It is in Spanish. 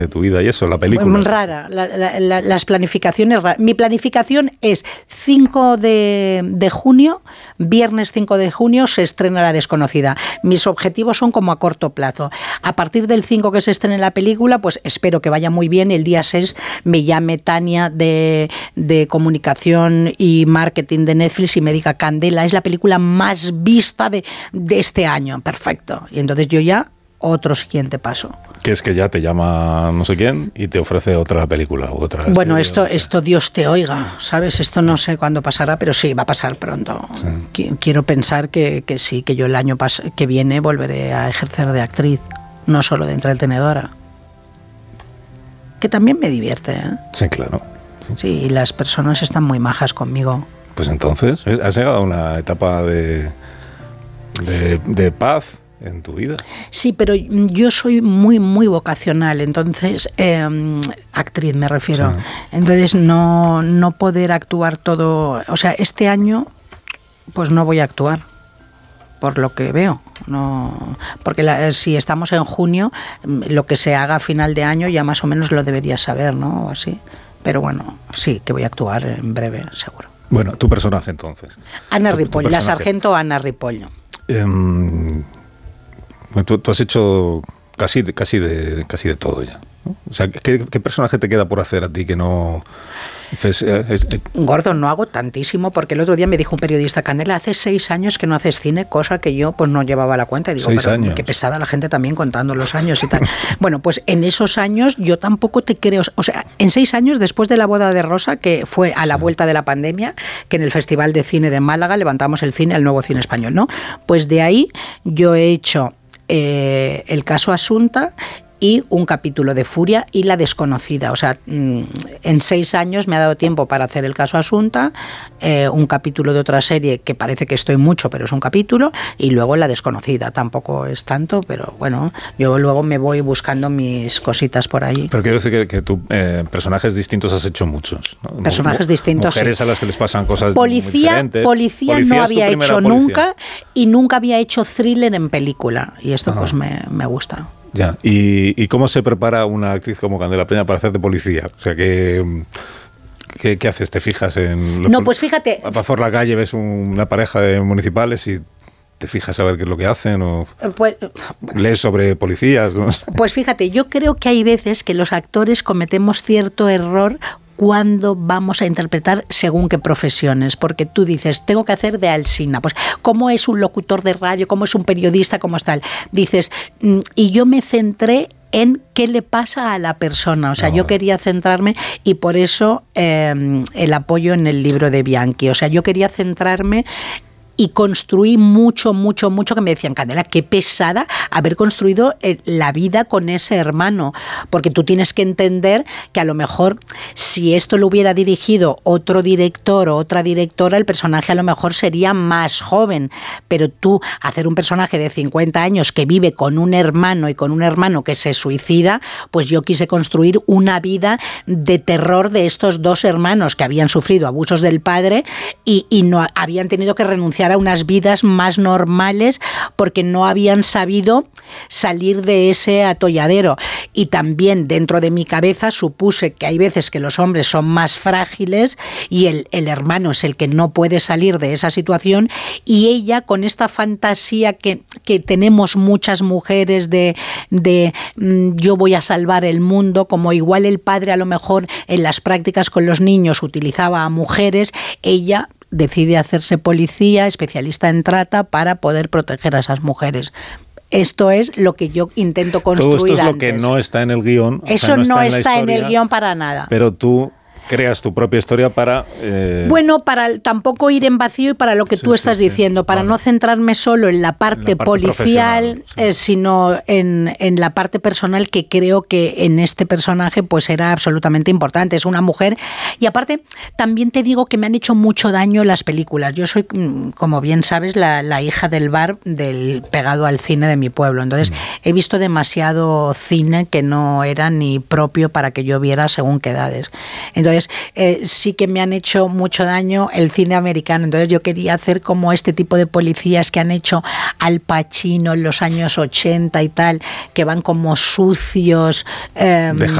de tu vida y eso, la película. Rara, las planificaciones raras. Mi planificación es 5 de junio, viernes 5 de junio se estrena La desconocida. Mis objetivos son como a corto plazo. A partir del 5 que se estrene la película, pues espero que vaya muy bien y el día 6 me llame Tania de comunicación y marketing de Netflix y me diga: Candela, es la película más vista de este año. Perfecto. Y entonces yo ya, otro siguiente paso. Que es que ya te llama no sé quién y te ofrece otra película u otra Bueno, serie, esto Dios te oiga, ¿sabes? Esto no sé cuándo pasará, pero sí, va a pasar pronto. Sí. Quiero pensar que sí, que yo el año que viene volveré a ejercer de actriz, no solo de entretenedora. Que también me divierte, ¿eh? Sí, claro. Sí, y las personas están muy majas conmigo. Pues entonces, has llegado a una etapa de paz en tu vida. Sí, pero yo soy muy, muy vocacional, entonces, actriz me refiero. Sí. Entonces, no poder actuar todo... O sea, este año, pues no voy a actuar, por lo que veo. No, porque si estamos en junio, lo que se haga a final de año ya más o menos lo deberías saber, ¿no? O así. Pero bueno, sí, que voy a actuar en breve, seguro. Bueno, tu personaje entonces. Ana Ripoll, la sargento Ana Ripoll. Bueno, tú has hecho casi de todo ya, ¿no? O sea, ¿qué personaje te queda por hacer a ti que no... Gordo, no hago tantísimo, porque el otro día me dijo un periodista: Candela, hace 6 años que no haces cine, cosa que yo pues no llevaba a la cuenta. Y digo, 6 pero años. Qué pesada la gente también contando los años y tal. Bueno, pues en esos años yo tampoco te creo, o sea, en 6 años después de La boda de Rosa, que fue a la vuelta de la pandemia, que en el Festival de Cine de Málaga levantamos el cine, el nuevo cine español, ¿no? Pues de ahí yo he hecho El caso Asunta y un capítulo de Furia y La desconocida. O sea, en 6 años me ha dado tiempo para hacer El caso Asunta, un capítulo de otra serie que parece que estoy mucho, pero es un capítulo, y luego La desconocida. Tampoco es tanto, pero bueno, yo luego me voy buscando mis cositas por ahí. Pero quiero decir que tú personajes distintos has hecho muchos, ¿no? Personajes distintos, mujeres sí. A las que les pasan cosas Policía no había hecho nunca, y nunca había hecho thriller en película, y esto pues me gusta. Ya. ¿Y cómo se prepara una actriz como Candela Peña para hacer de policía? O sea, ¿qué haces? ¿Te fijas en...? No, pues fíjate... Vas por la calle, ves una pareja de municipales y te fijas a ver qué es lo que hacen, o pues, lees sobre policías, ¿no? Pues fíjate, yo creo que hay veces que los actores cometemos cierto error cuando vamos a interpretar según qué profesiones, porque tú dices, tengo que hacer de Alsina, pues cómo es un locutor de radio, cómo es un periodista, cómo es tal. Dices, y yo me centré en qué le pasa a la persona, o sea, yo quería centrarme, y por eso el apoyo en el libro de Bianchi, o sea, yo quería centrarme y construí mucho, que me decían, Candela, qué pesada haber construido la vida con ese hermano, porque tú tienes que entender que a lo mejor si esto lo hubiera dirigido otro director o otra directora, el personaje a lo mejor sería más joven, pero tú hacer un personaje de 50 años que vive con un hermano y con un hermano que se suicida, pues yo quise construir una vida de terror de estos dos hermanos que habían sufrido abusos del padre y no habían tenido que renunciar a unas vidas más normales porque no habían sabido salir de ese atolladero. Y también dentro de mi cabeza supuse que hay veces que los hombres son más frágiles y el hermano es el que no puede salir de esa situación, y ella, con esta fantasía que tenemos muchas mujeres de yo voy a salvar el mundo, como igual el padre a lo mejor en las prácticas con los niños utilizaba a mujeres, ella decide hacerse policía, especialista en trata, para poder proteger a esas mujeres. Esto es lo que yo intento construir. Todo esto es antes. Lo que no está en el guión. Eso no está en el guión para nada. Pero tú creas tu propia historia para... Bueno, para tampoco ir en vacío y para lo que tú estás diciendo, para no centrarme solo en la parte policial, sino en la parte personal, que creo que en este personaje pues era absolutamente importante. Es una mujer, y aparte también te digo que me han hecho mucho daño las películas. Yo soy, como bien sabes, la hija del bar pegado al cine de mi pueblo. Entonces he visto demasiado cine que no era ni propio para que yo viera según qué edades. Entonces Entonces sí que me han hecho mucho daño el cine americano. Entonces yo quería hacer como este tipo de policías que han hecho Al Pacino en los años 80 y tal, que van como sucios,